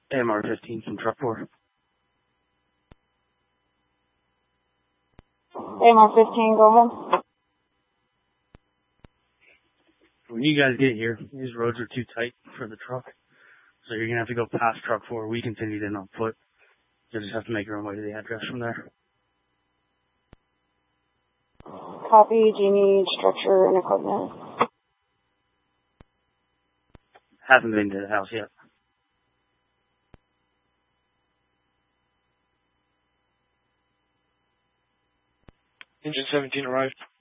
AMR-15 from truck 4. AMR-15, go ahead. When you guys get here, these roads are too tight for the truck, so you're going to have to go past truck 4. We continued in on foot. You'll just have to make your own way to the address from there. Copy. Do you need structure and equipment? Haven't been to the house yet. Engine 17 arrived.